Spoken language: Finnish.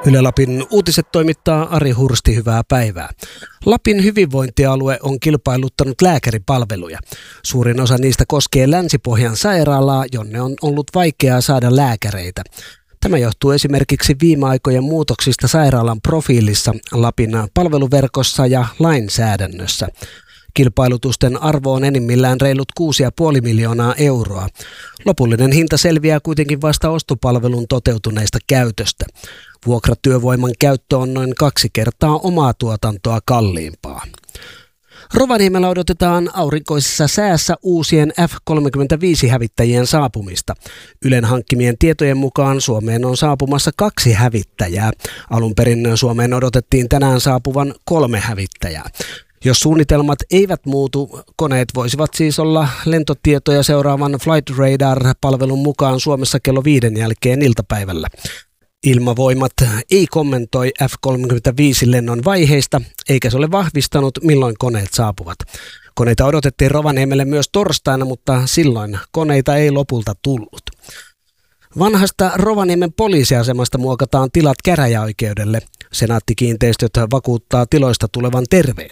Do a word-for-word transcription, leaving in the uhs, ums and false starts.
Yle Lapin uutiset toimittaa Ari Hursti, hyvää päivää. Lapin hyvinvointialue on kilpailuttanut lääkäripalveluja. Suurin osa niistä koskee Länsi-Pohjan sairaalaa, jonne on ollut vaikeaa saada lääkäreitä. Tämä johtuu esimerkiksi viime aikojen muutoksista sairaalan profiilissa, Lapin palveluverkossa ja lainsäädännössä. Kilpailutusten arvo on enimmillään reilut kuusi pilkku viisi miljoonaa euroa. Lopullinen hinta selviää kuitenkin vasta ostopalvelun toteutuneesta käytöstä. Vuokratyövoiman käyttö on noin kaksi kertaa omaa tuotantoa kalliimpaa. Rovaniemellä odotetaan aurinkoisessa säässä uusien F kolmekymmentäviisi-hävittäjien saapumista. Ylen hankkimien tietojen mukaan Suomeen on saapumassa kaksi hävittäjää. Alun perin Suomeen odotettiin tänään saapuvan kolme hävittäjää. Jos suunnitelmat eivät muutu, koneet voisivat siis olla lentotietoja seuraavan Flight Radar-palvelun mukaan Suomessa kello viiden jälkeen iltapäivällä. Ilmavoimat ei kommentoi F kolmekymmentäviisi-lennon vaiheista, eikä se ole vahvistanut, milloin koneet saapuvat. Koneita odotettiin Rovaniemelle myös torstaina, mutta silloin koneita ei lopulta tullut. Vanhasta Rovaniemen poliisiasemasta muokataan tilat käräjäoikeudelle. Senaatti-kiinteistöt vakuuttaa tiloista tulevan terveet.